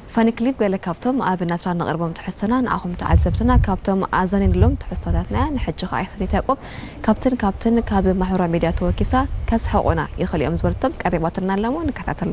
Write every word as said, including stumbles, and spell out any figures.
فاني كليب قال لك كابتم أبنات رانا قربهم تحسنا نعهم تعذبتنا كابتم أزانين لهم تحساتنا نحج خايف ثنيتكم كابتن كابتن كاب محور ميديا توكيسا كاس حقنا يخلي أمزورتم قريباتنا لمون كتاتل